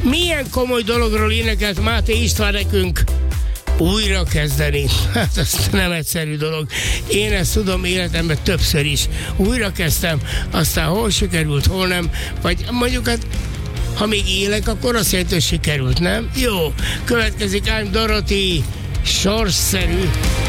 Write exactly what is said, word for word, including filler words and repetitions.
Milyen komoly dologról énekelt Máté István nekünk? Újra kezdeni. Hát ez nem egyszerű dolog. Én ezt tudom életemben többször is. Újra kezdtem, aztán hol sikerült, hol nem. Vagy mondjuk hát, ha még élek, akkor azt jelenti, hogy sikerült, nem? Jó, következik I'm Dorothy, sorsszerű.